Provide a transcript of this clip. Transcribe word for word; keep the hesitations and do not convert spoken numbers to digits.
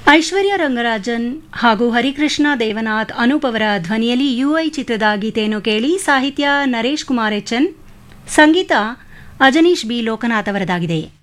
ಐಶ್ವರ್ಯ ರಂಗರಾಜನ್ ಹಾಗೂ ಹರಿಕೃಷ್ಣ ದೇವನಾಥ್ ಅನೂಪ್ ಅವರ ಧ್ವನಿಯಲ್ಲಿ ಯುಐ ಚಿತ್ರದ ಗೀತೆಯನ್ನು ಕೇಳಿ. ಸಾಹಿತ್ಯ ನರೇಶ್ ಕುಮಾರ್ ಎಚ್ಎನ್, ಸಂಗೀತ ಅಜನೀಶ್ ಬಿ ಲೋಕನಾಥ್ ಅವರದಾಗಿದೆ.